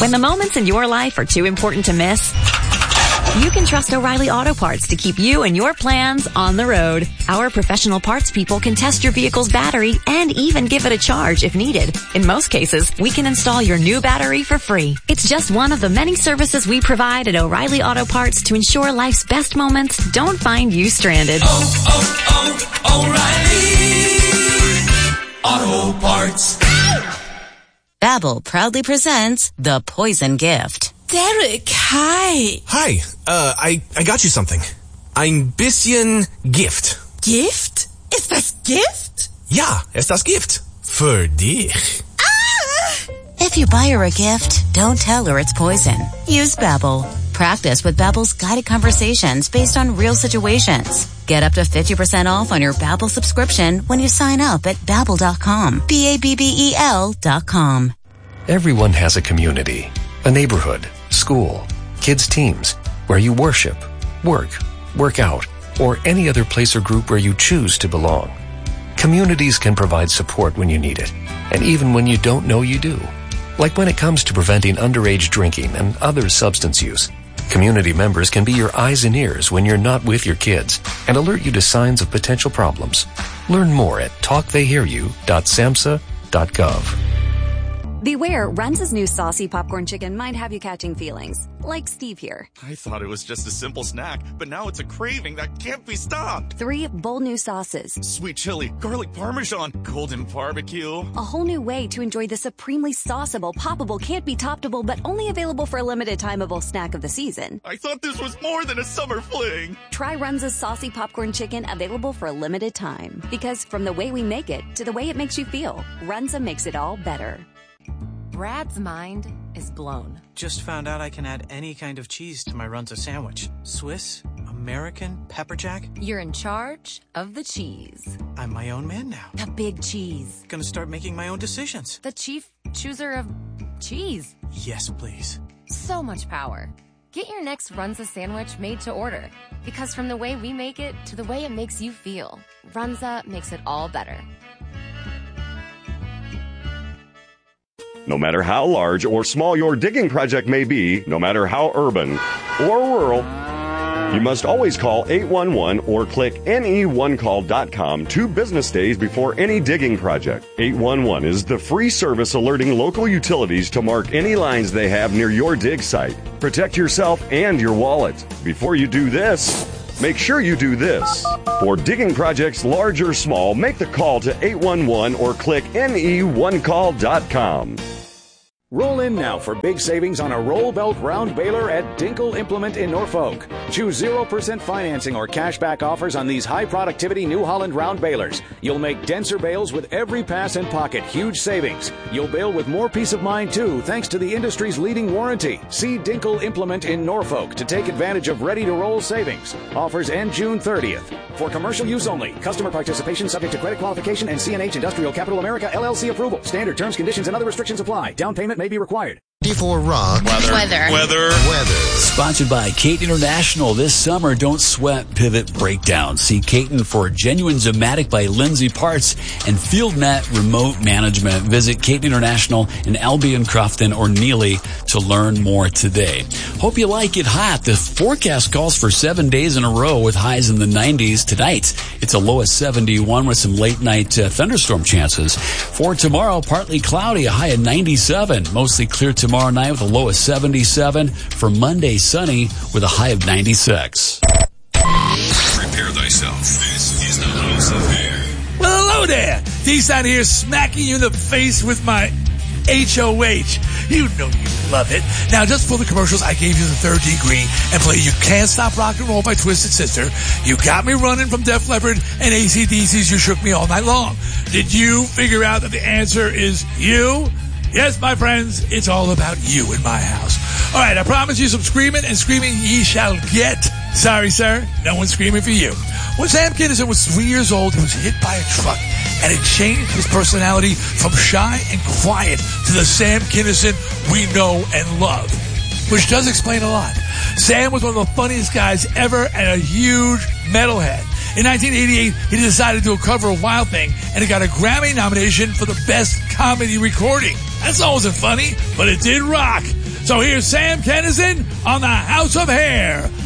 When the moments in your life are too important to miss, you can trust O'Reilly Auto Parts to keep you and your plans on the road. Our professional parts people can test your vehicle's battery and even give it a charge if needed. In most cases, we can install your new battery for free. It's just one of the many services we provide at O'Reilly Auto Parts to ensure life's best moments don't find you stranded. O'Reilly Auto Parts. Babbel proudly presents The Poison Gift. Derek, hi. Hi, I got you something. Ein bisschen Gift. Gift? Ist das Gift? Ja, ist das Gift. Für dich. Ah! If you buy her a gift, don't tell her it's poison. Use Babbel. Practice with Babbel's guided conversations based on real situations. Get up to 50% off on your Babbel subscription when you sign up at Babbel.com. Babbel.com. Everyone has a community, a neighborhood, school, kids' teams, where you worship, work out, or any other place or group where you choose to belong. Communities can provide support when you need it, and even when you don't know you do. Like when it comes to preventing underage drinking and other substance use. Community members can be your eyes and ears when you're not with your kids and alert you to signs of potential problems. Learn more at talktheyhearyu.samhsa.gov. Beware, Runza's new saucy popcorn chicken might have you catching feelings. Like Steve here. I thought it was just a simple snack, but now it's a craving that can't be stopped. 3 bold new sauces. Sweet chili, garlic parmesan, golden barbecue. A whole new way to enjoy the supremely sauceable, poppable, can't be toppable, but only available for a limited timeable snack of the season. I thought this was more than a summer fling. Try Runza's saucy popcorn chicken, available for a limited time. Because from the way we make it to the way it makes you feel, Runza makes it all better. Brad's mind is blown. Just found out I can add any kind of cheese to my Runza sandwich. Swiss, American, pepper jack. You're in charge of the cheese. I'm my own man now. The big cheese. Gonna start making my own decisions. The chief chooser of cheese. Yes, please. So much power. Get your next Runza sandwich made to order. Because from the way we make it to the way it makes you feel, Runza makes it all better. No matter how large or small your digging project may be, no matter how urban or rural, you must always call 811 or click ne1call.com 2 business days before any digging project. 811 is the free service alerting local utilities to mark any lines they have near your dig site. Protect yourself and your wallet. Before you do this, make sure you do this. For digging projects large or small, make the call to 811 or click ne1call.com. Roll in now for big savings on a roll belt round baler at Dinkle Implement in Norfolk. Choose 0% financing or cashback offers on these high productivity New Holland round balers. You'll make denser bales with every pass and pocket. Huge savings. You'll bale with more peace of mind too, thanks to the industry's leading warranty. See Dinkle Implement in Norfolk to take advantage of ready to roll savings. Offers end June 30th. For commercial use only. Customer participation subject to credit qualification and CNH Industrial Capital America LLC approval. Standard terms, conditions, and other restrictions apply. Down payment may be required. Before rock. Weather. Sponsored by Caton International. This summer, don't sweat pivot breakdown. See Caton for Genuine Zomatic by Lindsay Parts and FieldNet Remote Management. Visit Caton International in Albion, Crofton, or Neely to learn more today. Hope you like it hot. The forecast calls for 7 days in a row with highs in the 90s. Tonight, it's a low of 71 with some late night thunderstorm chances. For tomorrow, partly cloudy, a high of 97. Mostly clear tomorrow night with a low of 77. For Monday, sunny with a high of 96. Prepare thyself. This is the House of Hair. Well, hello there. D-Side here, smacking you in the face with my HOH. You know you love it. Now, just for the commercials, I gave you the third degree and play You Can't Stop Rock and Roll by Twisted Sister. You Got Me Running from Def Leppard and AC/DC's You Shook Me All Night Long. Did you figure out that the answer is you? Yes, my friends, it's all about you in my house. All right, I promise you some screaming, and screaming ye shall get. Sorry, sir, no one's screaming for you. When Sam Kinison was 3 years old, he was hit by a truck, and it changed his personality from shy and quiet to the Sam Kinison we know and love, which does explain a lot. Sam was one of the funniest guys ever and a huge metalhead. In 1988, he decided to do a cover of Wild Thing, and it got a Grammy nomination for the Best Comedy Recording. That song wasn't funny, but it did rock. So here's Sam Kennison on the House of Hair